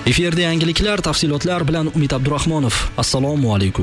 Efirda yangiliklar, tafsilotlar bilan Umid Abdurahmonov. Assalomu alaykum.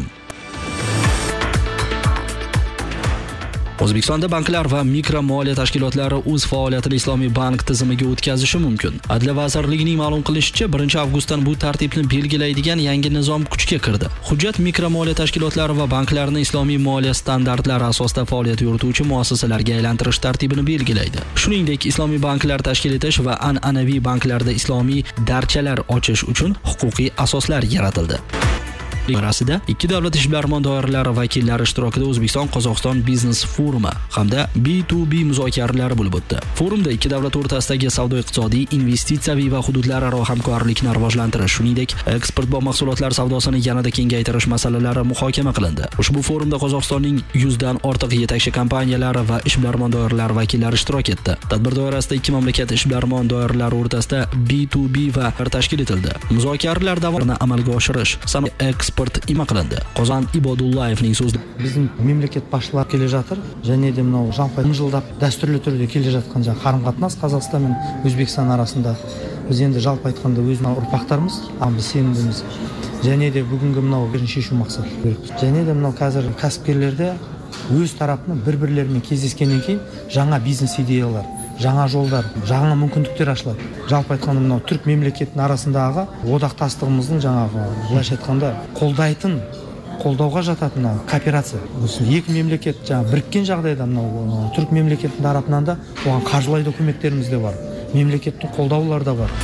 O'zbekistonda banklar va mikro moliya tashkilotlari o'z faoliyatini Islomiy bank tizimiga o'tkazishi mumkin. Adliya vazirligining ma'lum qilishicha, 1-avgustdan bu tartibni belgilaydigan yangi nizom kuchga kirdi. Hujjat mikro moliya tashkilotlari va banklarni islomiy moliya standartlari asosida faoliyat yurituvchi muassasalarga aylantirish tartibini belgilaydi. Shuningdek, islomiy banklar tashkil etish va an'anaviy banklarda islomiy darchalar ochish uchun huquqiy asoslar yaratildi. Orasida ikki davlat ishbilarmon doiralari vakillari ishtirokida O'zbekiston-Qozog'iston biznes forumi hamda B2B muzokaralari bo'lib o'tdi. Forumda ikki davlat o'rtasidagi savdo-iqtisodiy, investitsiyaviy va hududlararo hamkorlikni rivojlantirish, shuningdek, eksportbop mahsulotlar savdosini yanada kengaytirish masalalari muhokama qilindi. Ushbu forumda Qozog'istonning 100 dan ortiq yetakchi kompaniyalari va ishbilarmon doiralari vakillari ishtirok etdi. Tadbir doirasida ikki mamlakat ishbilarmon doiralari o'rtasida B2B va tashkil etildi. Muzokaralar davomida amalga oshirish eksport qilindi. Qozon Ibodullayevning so'zida bizning mamlakat boshlig'i kelib жатыр, және де мынау жалпы жылдап дәстүрлі түрде келе жатқан қарым-қатынас Қазақстан мен Өзбекстан арасында біз енді жалпы айтқанда өзінің ұрпақтарымыз, біз сенімдіміз. Және де бүгінгі мынау шешу мақсат. Және де мынау қазір кәсіпкерлерде өз тарапынан бір-бірлерімен кездескеннен кейін жаңа бизнес идеялар, жаңа жолдар, жаңа мүмкіндіктер ашылады. Жалпы айтқанда мынау түрік мемлекетінің арасындағы одақтастығымыздың жаңағы былайша айтқанда қолдауға жататын кооперация. Екі мемлекет біріккен жағдайда мынау түрік мемлекетінің тарапынан да оған қаржылай да көмектеріміз де бар. Мемлекеттің қолдаулары да бар.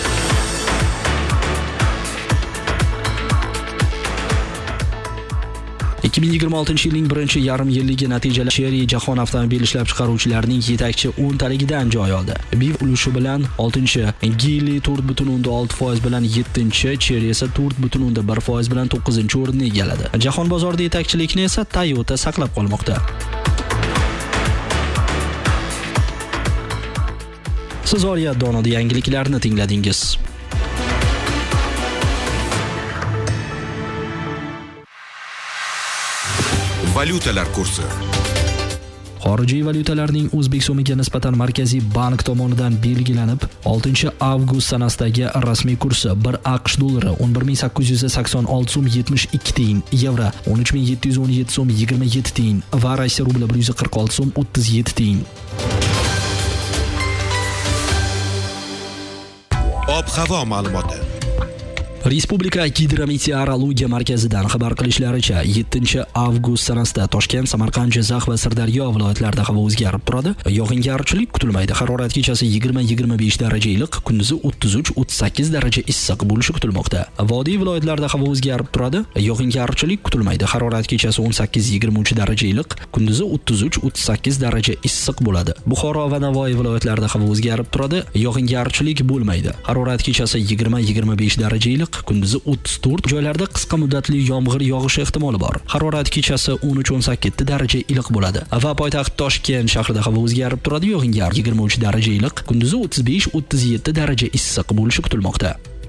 2026 yilning birinchi yarim yilligi natijalari Chery jahon avtomobil ishlab chiqaruvchilarining yetakchi 10 taligidan joy oldi. BIV ulushi bilan 6-chi, Geely 4.6% bilan 7-chi, Chery esa 4.1% bilan 9-o'rinni egalladi. Jahon bozorida yetakchilikni esa Toyota saqlab qolmoqda. Siz Oriyat Donoda yangiliklarni tingladingiz. Valyutalar kursi. Xorijiy valyutalarning O'zbek so'miga nisbatan Markaziy bank tomonidan belgilanib, 6-avgust sanasidagi rasmiy kursi 1 AQSh dollari 11.886 so'm 72 tiyin, yevro 13.717 so'm 27 tiyin va Rossiya rubli 146 so'm 37 tiyin. Ob-havo ma'lumoti. Respublika Gidrometeorologiya markazidan xabar qilishlaricha, 7-avgust sanasida Toshkent, Samarqand, Jizzax va Sirdaryo viloyatlarida havo o'zgarib turadi. Yog'ingarchilik kutilmaydi. Harorat kechasi 20-25 daraja iliq, kunduzi 33-38 daraja issiq bo'lishi kutilmoqda. Vodiy viloyatlarida havo o'zgarib turadi. Yog'ingarchilik kutilmaydi. Harorat kechasi 18-23 daraja iliq, kunduzi 33-38 daraja issiq bo'ladi. Buxoro va Navoiy viloyatlarida havo o'zgarib turadi. Yog'ingarchilik bo'lmaydi. Harorat kechasi 20-25 daraja iliq, kunduzi 34, joylarda qisqa muddatli yomg'ir yog'ishi ehtimoli bor. Harorat kechasi 13-17 daraja iliq bo'ladi. Va poytaxt Toshkent shahrida havo o'zgarib turadi. Yog'ingarchilik 23 daraja iliq, kunduzi 35-37 daraja issiq bo'lishi kutilmoqda.